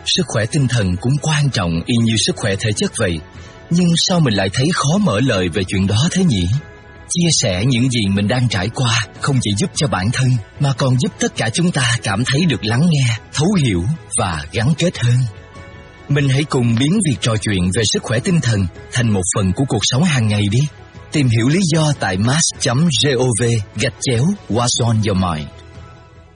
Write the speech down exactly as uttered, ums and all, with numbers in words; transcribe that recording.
sức khỏe tinh thần cũng quan trọng y như sức khỏe thể chất vậy. Nhưng sao mình lại thấy khó mở lời về chuyện đó thế nhỉ? Chia sẻ những gì mình đang trải qua không chỉ giúp cho bản thân mà còn giúp tất cả chúng ta cảm thấy được lắng nghe, thấu hiểu và gắn kết hơn. Mình hãy cùng biến việc trò chuyện về sức khỏe tinh thần thành một phần của cuộc sống hàng ngày đi. Tìm hiểu lý do tại mass chấm gov gạch chéo What's on your mind.